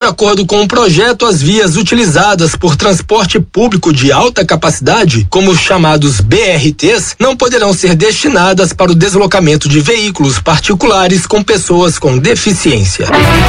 acordo com o projeto, as vias utilizadas por transporte público de alta capacidade, como os chamados BRTs, não poderão ser destinadas para o deslocamento de veículos particulares com pessoas com deficiência.